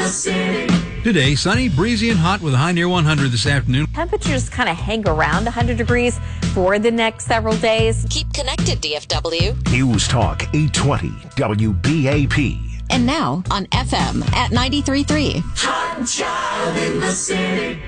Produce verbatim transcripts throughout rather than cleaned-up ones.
city. Today, sunny, breezy, and hot with a high near one hundred this afternoon. Temperatures kind of hang around one hundred degrees for the next several days. Keep connected, D F W. News Talk eight twenty W B A P. And now on F M at ninety-three point three. Hot child in the city.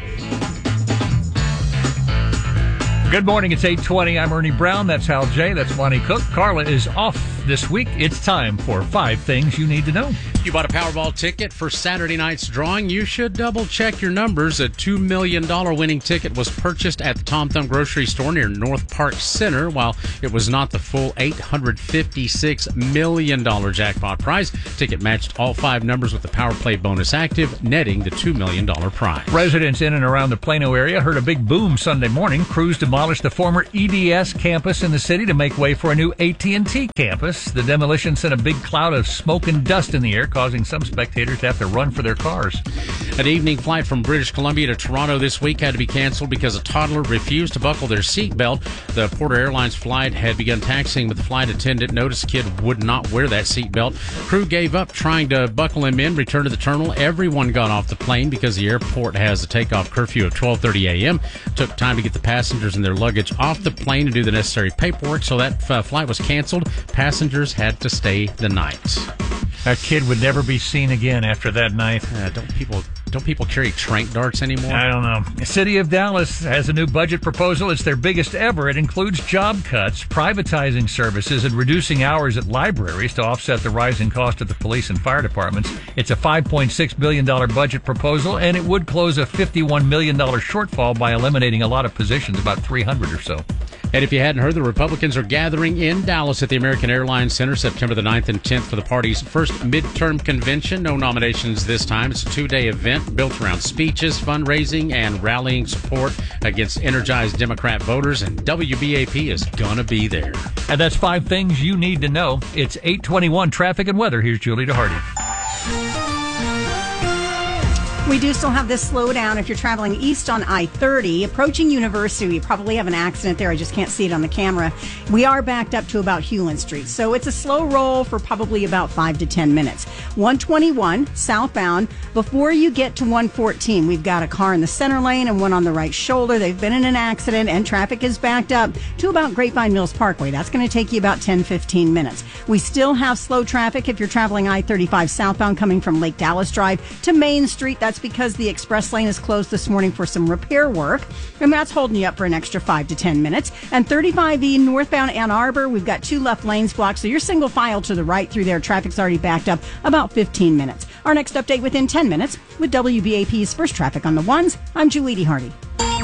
Good morning. It's eight twenty. I'm Ernie Brown. That's Hal J. That's Lonnie Cook. Carla is off this week. It's time for five things you need to know. You bought a Powerball ticket for Saturday night's drawing. You should double check your numbers. A two million dollars winning ticket was purchased at the Tom Thumb grocery store near North Park Center. While it was not the full eight hundred fifty-six million dollars jackpot prize, ticket matched all five numbers with the Power Play bonus active, netting the two million dollars prize. Residents in and around the Plano area heard a big boom Sunday morning. Crews demolished the former E D S campus in the city to make way for a new A T and T campus. The demolition sent a big cloud of smoke and dust in the air, causing some spectators to have to run for their cars. An evening flight from British Columbia to Toronto this week had to be canceled because a toddler refused to buckle their seatbelt. The Porter Airlines flight had begun taxiing, but the flight attendant noticed the kid would not wear that seatbelt. Crew gave up trying to buckle him in, returned to the terminal. Everyone got off the plane because the airport has a takeoff curfew of twelve thirty a.m. Took time to get the passengers and their luggage off the plane and do the necessary paperwork, so that uh, flight was canceled. Passengers had to stay the night. That kid would never be seen again after that night. Uh, don't people don't people carry trank darts anymore? I don't know. The city of Dallas has a new budget proposal. It's their biggest ever. It includes job cuts, privatizing services, and reducing hours at libraries to offset the rising cost of the police and fire departments. It's a five point six billion dollars budget proposal, and it would close a fifty-one million dollars shortfall by eliminating a lot of positions, about three hundred or so. And if you hadn't heard, the Republicans are gathering in Dallas at the American Airlines Center September the ninth and tenth for the party's first midterm convention. No nominations this time. It's a two-day event built around speeches, fundraising, and rallying support against energized Democrat voters, and W B A P is gonna be there. And that's five things you need to know. It's eight twenty-one traffic and weather. Here's Julie DeHardy. We do still have this slowdown if you're traveling east on I thirty. Approaching University, you probably have an accident there. I just can't see it on the camera. We are backed up to about Hewlin Street. So it's a slow roll for probably about five to ten minutes. one twenty-one southbound. Before you get to one fourteen, we've got a car in the center lane and one on the right shoulder. They've been in an accident and traffic is backed up to about Grapevine Mills Parkway. That's going to take you about ten to fifteen minutes. We still have slow traffic if you're traveling I thirty-five southbound coming from Lake Dallas Drive to Main Street. That's because the express lane is closed this morning for some repair work, and that's holding you up for an extra five to ten minutes. And thirty-five E northbound Ann Arbor, we've got two left lanes blocked, so you're single file to the right through there. Traffic's already backed up about fifteen minutes. Our next update within ten minutes with W B A P's First Traffic on the Ones. I'm Julie DeHardy.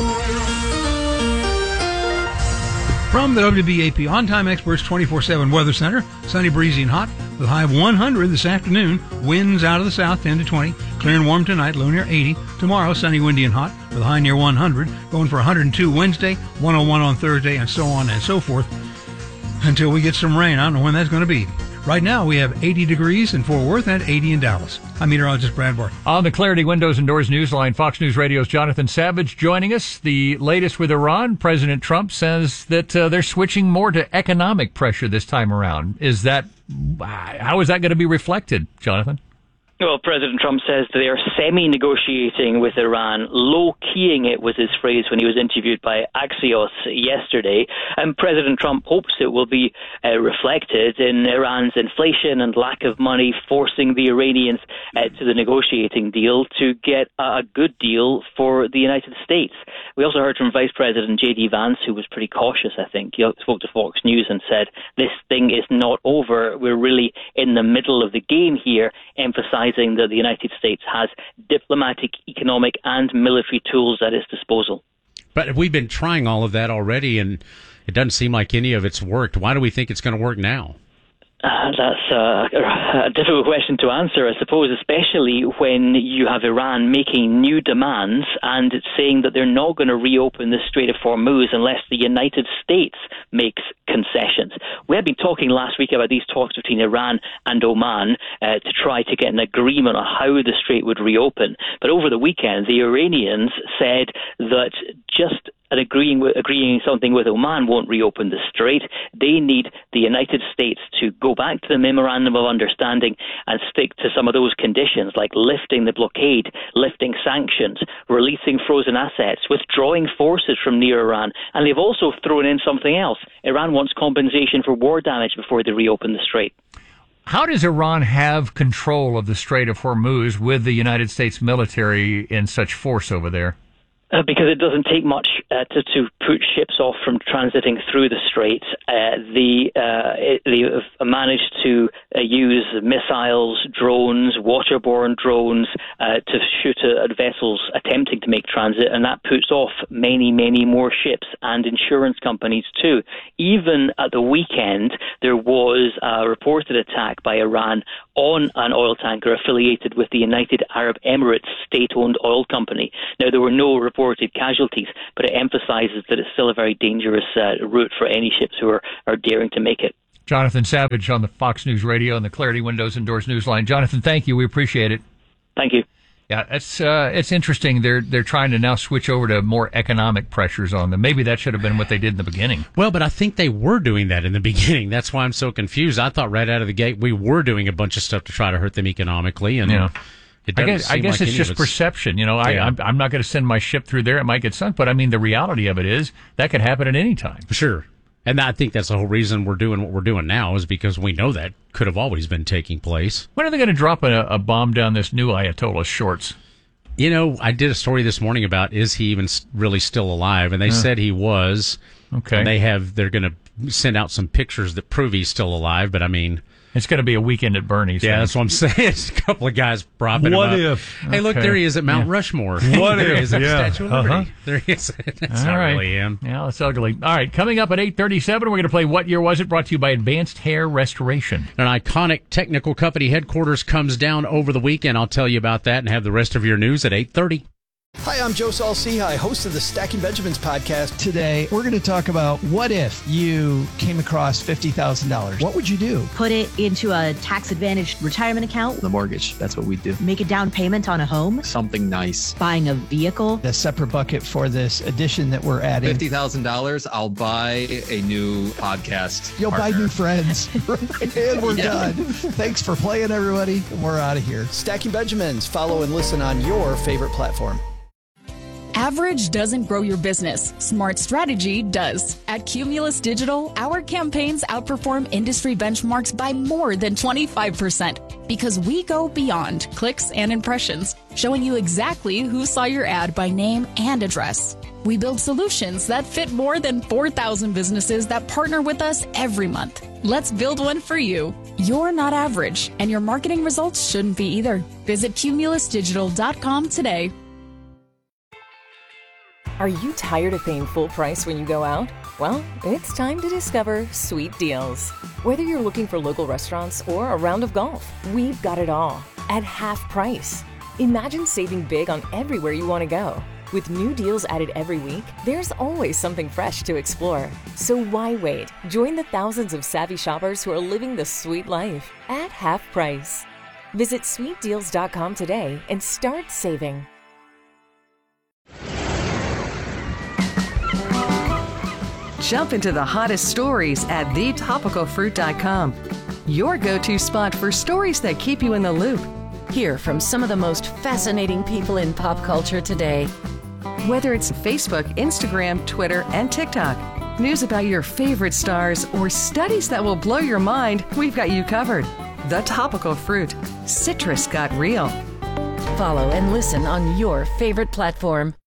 From the W B A P On-Time Experts twenty-four seven Weather Center, sunny, breezy, and hot with a high of one hundred this afternoon. Winds out of the south ten to twenty. Clear and warm tonight, low near eighty. Tomorrow, sunny, windy, and hot with a high near one hundred. Going for one hundred two Wednesday, one oh one on Thursday, and so on and so forth until we get some rain. I don't know when that's going to be. Right now, we have eighty degrees in Fort Worth and eighty in Dallas. I'm meteorologist Brad Barr. On the Clarity Windows and Doors Newsline, Fox News Radio's Jonathan Savage joining us. The latest with Iran, President Trump says that uh, they're switching more to economic pressure this time around. Is that, how is that going to be reflected, Jonathan? Well, President Trump says they are semi-negotiating with Iran. Low-keying it was his phrase when he was interviewed by Axios yesterday. And President Trump hopes it will be uh, reflected in Iran's inflation and lack of money, forcing the Iranians uh, to the negotiating deal to get a good deal for the United States. We also heard from Vice President J D Vance, who was pretty cautious, I think. He spoke to Fox News and said, this thing is not over. We're really in the middle of the game here, emphasizing that the United States has diplomatic, economic, and military tools at its disposal. But we've been trying all of that already, and it doesn't seem like any of it's worked. Why do we think it's going to work now? Uh, that's uh, a difficult question to answer, I suppose, especially when you have Iran making new demands and saying that they're not going to reopen the Strait of Hormuz unless the United States makes concessions. We had been talking last week about these talks between Iran and Oman uh, to try to get an agreement on how the strait would reopen. But over the weekend, the Iranians said that just and agreeing with, agreeing something with Oman won't reopen the strait. They need the United States to go back to the Memorandum of Understanding and stick to some of those conditions, like lifting the blockade, lifting sanctions, releasing frozen assets, withdrawing forces from near Iran. And they've also thrown in something else. Iran wants compensation for war damage before they reopen the strait. How does Iran have control of the Strait of Hormuz with the United States military in such force over there? Uh, because it doesn't take much uh, to, to put ships off from transiting through the strait. Uh, the, uh, it, they have managed to uh, use missiles, drones, waterborne drones uh, to shoot at vessels attempting to make transit, and that puts off many, many more ships and insurance companies too. Even at the weekend, there was a reported attack by Iran on an oil tanker affiliated with the United Arab Emirates state-owned oil company. Now, there were no reported casualties, but it emphasizes that it's still a very dangerous uh, route for any ships who are, are daring to make it. Jonathan Savage on the Fox News Radio and the Clarity Windows and Doors Newsline. Jonathan, thank you. We appreciate it. Thank you. Yeah, it's uh, it's interesting. They're they're trying to now switch over to more economic pressures on them. Maybe that should have been what they did in the beginning. Well, but I think they were doing that in the beginning. That's why I'm so confused. I thought right out of the gate we were doing a bunch of stuff to try to hurt them economically, and yeah. it I guess, I guess like it's just it's, perception. You know, I, yeah. I'm, I'm not going to send my ship through there. It might get sunk, but I mean, the reality of it is that could happen at any time. Sure. And I think that's the whole reason we're doing what we're doing now is because we know that could have always been taking place. When are they going to drop a, a bomb down this new Ayatollah shorts? You know, I did a story this morning about is he even really still alive, and they uh, said he was. Okay. And they have they're going to send out some pictures that prove he's still alive, but I mean, it's going to be a weekend at Bernie's. Yeah, thing. That's what I'm saying. It's a couple of guys propping what him up. If? Hey, okay. look, there he is at Mount yeah. Rushmore. What there if? he is at yeah. the Statue of Liberty. Uh-huh. There he is. That's All not right. really him. Yeah, that's ugly. All right, coming up at eight thirty-seven, we're going to play What Year Was It? Brought to you by Advanced Hair Restoration. An iconic technical company headquarters comes down over the weekend. I'll tell you about that and have the rest of your news at eight thirty. Hi, I'm Joe Saul-Sehy, host of the Stacking Benjamins podcast. Today, we're going to talk about what if you came across fifty thousand dollars? What would you do? Put it into a tax-advantaged retirement account. The mortgage, that's what we do. Make a down payment on a home. Something nice. Buying a vehicle. A separate bucket for this addition that we're adding. fifty thousand dollars, I'll buy a new podcast You'll partner. buy new friends. And we're yeah. done. Thanks for playing, everybody. We're out of here. Stacking Benjamins. Follow and listen on your favorite platform. Average doesn't grow your business. Smart strategy does. At Cumulus Digital, our campaigns outperform industry benchmarks by more than twenty-five percent because we go beyond clicks and impressions, showing you exactly who saw your ad by name and address. We build solutions that fit more than four thousand businesses that partner with us every month. Let's build one for you. You're not average, and your marketing results shouldn't be either. Visit cumulus digital dot com today. Are you tired of paying full price when you go out? Well, it's time to discover Sweet Deals. Whether you're looking for local restaurants or a round of golf, we've got it all at half price. Imagine saving big on everywhere you want to go. With new deals added every week, there's always something fresh to explore. So why wait? Join the thousands of savvy shoppers who are living the sweet life at half price. Visit sweet deals dot com today and start saving. Jump into the hottest stories at the topical fruit dot com. Your go-to spot for stories that keep you in the loop. Hear from some of the most fascinating people in pop culture today. Whether it's Facebook, Instagram, Twitter, and TikTok, news about your favorite stars, or studies that will blow your mind, we've got you covered. The Topical Fruit. Citrus got real. Follow and listen on your favorite platform.